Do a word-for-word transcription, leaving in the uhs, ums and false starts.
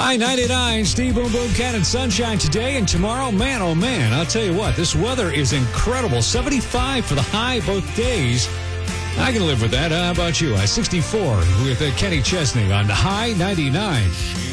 High ninety-nine, Steve Boom Boom Cat and sunshine today and tomorrow. Man, oh man, I'll tell you what, this weather is incredible. seventy-five for the high both days. I can live with that. How about you? I sixty-four with uh, Kenny Chesney on the High ninety-nine.